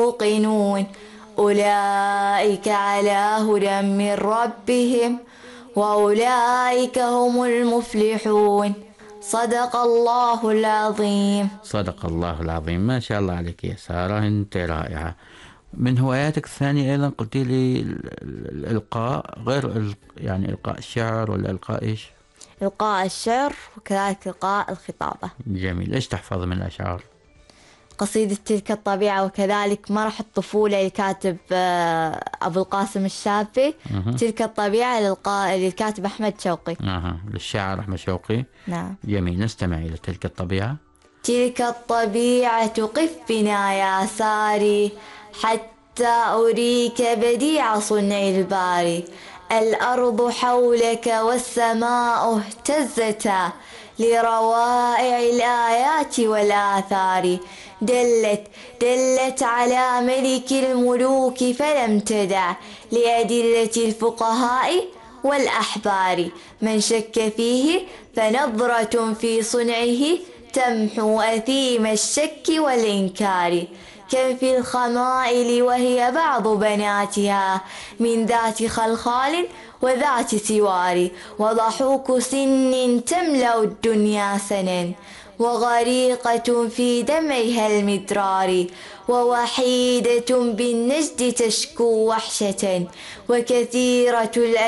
يوقنون أولئك على هدى من ربهم وأولئك هم المفلحون. صدق الله العظيم. صدق الله العظيم. ما شاء الله عليك يا سارة، أنت رائعة. من هواياتك الثانية أيضا قلت لي الإلقاء، غير يعني إلقاء الشعر ولا إلقاء إيش؟ إلقاء الشعر وكذلك إلقاء الخطابة. جميل. إيش تحفظ من الأشعار؟ قصيدة تلك الطبيعة، وكذلك مرح الطفولة للكاتب أبو القاسم الشافعي. تلك الطبيعة للكاتب أحمد شوقي. للشاعر أحمد شوقي. نعم. جميل، نستمع إلى تلك الطبيعة. تلك الطبيعة قف بنا يا ساري حتى أريك بديع صنع الباري. الأرض حولك والسماء اهتزتا لروائع الآيات والآثار. دلت على ملك الملوك فلم تدع لأدلة الفقهاء والأحبار. من شك فيه فنظرة في صنعه تمحو أثيم الشك والإنكار. كم في الخمائل وهي بعض بناتها من ذات خلخال وذات سوار. وضحوك سن تملأ الدنيا سنا وغريقة في دمعها المدرار. ووحيدة بالنجد تشكو وحشة وكثيرة